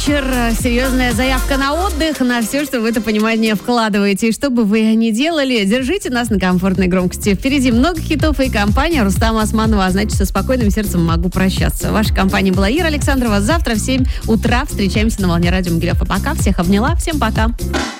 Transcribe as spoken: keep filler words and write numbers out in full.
вечер. Серьезная заявка на отдых, на все, что в это понимание вкладываете. И что бы вы ни делали, держите нас на комфортной громкости. Впереди много хитов и компания Рустама Османова. А значит, со спокойным сердцем могу прощаться. Вашей компанией была Ира Александрова. Завтра в семь утра встречаемся на волне радио Могилев. А пока всех обняла. Всем пока.